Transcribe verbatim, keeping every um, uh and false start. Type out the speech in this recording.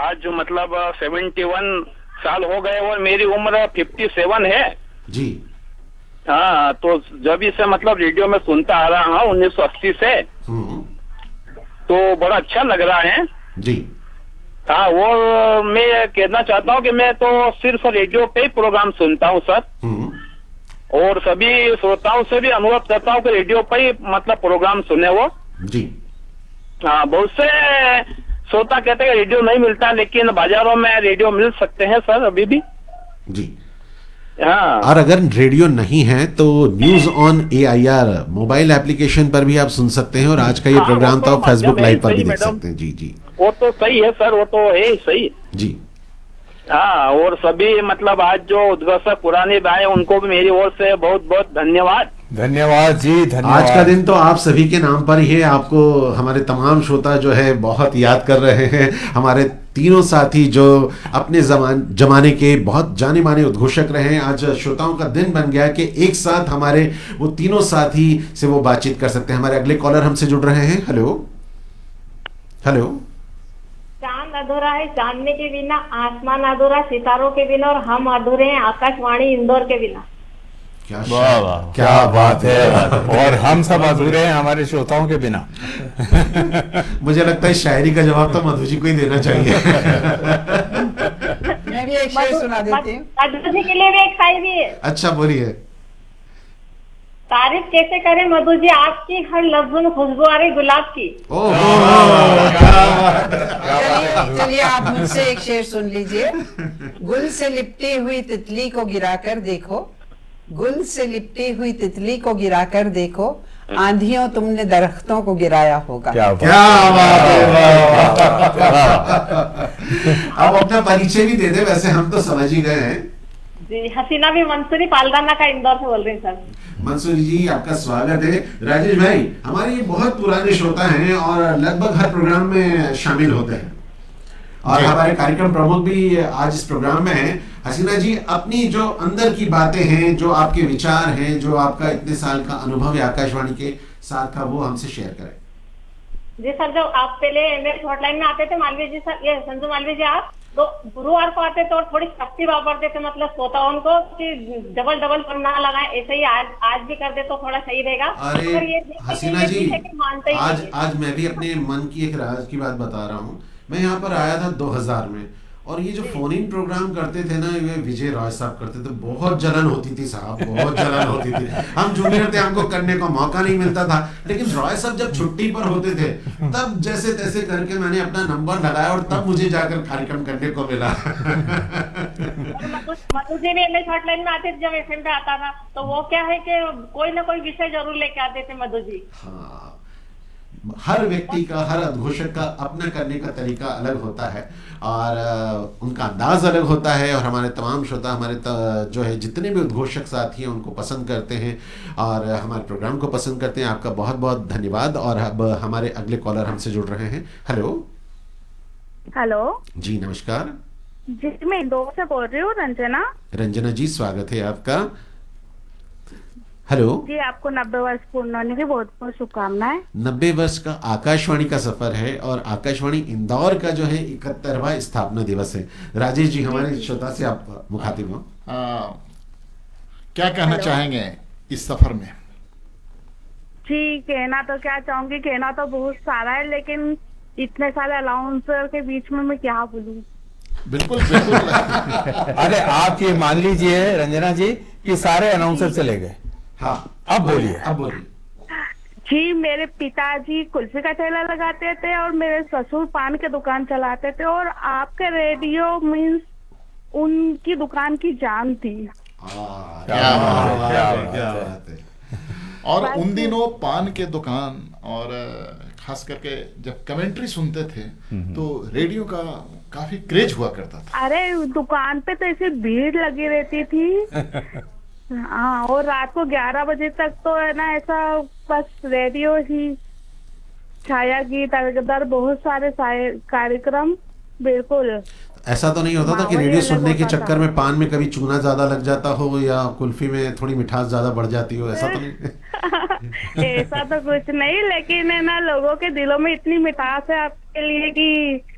आज मतलब seventy one साल हो गए और मेरी उम्र फिफ्टी सेवन है जी। हाँ, तो जब इसे मतलब रेडियो में सुनता आ रहा हूँ उन्नीस सौ अस्सी से, तो बड़ा अच्छा लग रहा है जी। हाँ, वो मैं कहना चाहता हूँ कि मैं तो सिर्फ रेडियो पे ही प्रोग्राम सुनता हूँ सर, और सभी श्रोताओं से भी अनुरोध करता हूँ कि रेडियो पे ही मतलब प्रोग्राम सुने वो जी। हाँ, बहुत से श्रोता कहते हैं रेडियो नहीं मिलता, लेकिन बाजारों में रेडियो मिल सकते हैं सर अभी भी जी। हाँ, और अगर रेडियो नहीं है तो news on A I R mobile application पर भी आप सुन सकते हैं, और आज का ये हाँ, प्रोग्राम तो आप फेसबुक लाइव पर भी देख मैडम, सकते हैं। जी जी, वो तो सही है सर, वो तो है सही जी। हाँ, और सभी मतलब आज जो उद्घोषक पुराने भाई उनको भी मेरी ओर से बहुत बहुत धन्यवाद। धन्यवाद जी, धन्यवाद। आज का दिन तो आप सभी के नाम पर ही है, आपको हमारे तमाम श्रोता जो है बहुत याद कर रहे हैं। हमारे तीनों साथी जो अपने जमान जमाने के बहुत जाने माने उद्घोषक रहे हैं, आज श्रोताओं का दिन बन गया कि एक साथ हमारे वो तीनों साथी से वो बातचीत कर सकते हैं। हमारे अगले कॉलर हमसे जुड़ रहे हैं। Hello hello. चांद अधूरा है चांदनी के बिना, आसमान अधूरा सितारों के बिना, और हम अधूरे हैं आकाशवाणी इंदौर के बिना। क्या वाह वाह, क्या बात है। और हम सब अधूरे हैं हमारे श्रोताओं के बिना। मुझे लगता है शायरी का जवाब तो मधु जी को ही देना चाहिए। मैं भी एक शेर सुना देती हूँ। मधु जी के लिए भी एक शायरी है। अच्छा बोलिए। तारीफ कैसे करें मधु जी आपकी, हर लफ्ज में खुशबू आ रही गुलाब की। चलिए चलिए आप मुझसे एक शेर सुन लीजिए। गुल से लिपटी हुई तितली को गिराकर देखो, गुल से लिपटी हुई तितली को गिराकर देखो, आंधियों तुमने दरख्तों को गिराया होगा। क्या बात है। अब अपना परिचय भी दे दे, वैसे हम तो समझ ही गए हैं जी। हसीना भी मंसूरी पालदाना का इंदौर से बोल रही हैं सर। मंसूरी जी आपका स्वागत है। राजेश भाई हमारे ये बहुत पुराने श्रोता हैं और लगभग हर प्रोग्राम में शामिल होते हैं, और हमारे कार्यक्रम प्रमुख भी आज इस प्रोग्राम में हैं। हसीना जी, अपनी जो अंदर की बातें हैं, जो आपके विचार हैं, जो आपका इतने साल का अनुभव है आकाशवाणी के साथ का, वो हमसे शेयर करें। जी सर, जब आप पहले मेरे हॉटलाइन में आते थे मालवीय जी सर, ये संजू मालवीय जी, आप तो गुरुवार को आते थे और थोड़ी सख्ती वापरते थे, मतलब श्रोताओं को कि डबल डबल पर ना लगाए। ऐसे ही आज आज भी कर दे तो थोड़ा सही रहेगा। अरे ये हसीना जी, मानते आज आज मैं भी अपने मन की एक राज की बात बता रहा हूँ। मैं यहाँ पर आया था दो हज़ार में, और ये जो फोन इन प्रोग्राम करते थे ना, ये विजय रॉय साहब करते थे, बहुत जलन होती थी साहब, बहुत जलन होती थी। हम जूनियर थे, हमको करने का मौका नहीं मिलता था, लेकिन रॉय साहब जब छुट्टी पर होते थे तब जैसे तैसे करके मैंने अपना नंबर लगाया, और तब मुझे जाकर कार्यक्रम करने को मिला। मधु जी भी एमएस हॉटलाइन में आते थे जब एफएम पे आता था, तो वो क्या है कि कोई ना कोई विषय जरूर लेके आते थे मधु जी। हाँ, हर व्यक्ति का, हर उद्घोषक का अपना करने का तरीका अलग होता है, और उनका अंदाज अलग होता है, और हमारे तमाम श्रोता, हमारे जो है जितने भी उद्घोषक साथी हैं उनको पसंद करते हैं और हमारे प्रोग्राम को पसंद करते हैं। आपका बहुत बहुत धन्यवाद। और अब हमारे अगले कॉलर हमसे जुड़ रहे हैं। हेलो हेलो जी, नमस्कार जी, मैं इंदौर से बोल रही हूँ, रंजना। रंजना जी, स्वागत है आपका। हेलो जी, आपको नब्बे वर्ष पूर्ण होने की बहुत बहुत शुभकामनाएं। नब्बे वर्ष का आकाशवाणी का सफर है, और आकाशवाणी इंदौर का जो है इकहत्तरवां स्थापना दिवस है। राजेश जी, हमारे श्रोता से आप मुखातिब हो, क्या कहना चाहेंगे इस सफर में? जी, कहना तो क्या चाहूंगी, कहना तो बहुत सारा है, लेकिन इतने सारे अनाउंसर के बीच में मैं क्या बोलूं। बिल्कुल बिल्कुल। अरे आप ये मान लीजिए रंजना जी कि सारे अनाउंसर चले गए। हाँ, अब बोलिए, अब बोलिए। जी, मेरे पिताजी कुल्फी का ठेला लगाते थे और मेरे ससुर पान की दुकान चलाते थे, और आपके रेडियो मीन्स उनकी दुकान की जान थी। क्या बात है। और उन दिनों पान के दुकान, और खास करके जब कमेंट्री सुनते थे तो रेडियो का काफी क्रेज हुआ करता था। अरे दुकान पे तो ऐसी भीड़ लगी रहती थी। हाँ, और रात को ग्यारह बजे तक तो है ना, ऐसा बस रेडियो ही, छाया गीत, अगदर, बहुत सारे कार्यक्रम। बिल्कुल ऐसा तो नहीं होता था कि रेडियो सुनने के चक्कर में पान में कभी चूना ज्यादा लग जाता हो या कुल्फी में थोड़ी मिठास ज्यादा बढ़ जाती हो, ऐसा तो नहीं? ऐसा तो कुछ नहीं, लेकिन है ना, लोगों के दिलों में इतनी मिठास है आपके लिए कि